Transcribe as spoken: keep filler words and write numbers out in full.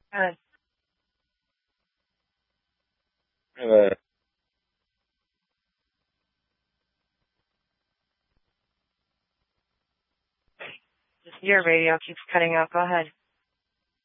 Good. Uh, Your radio keeps cutting out. Go ahead.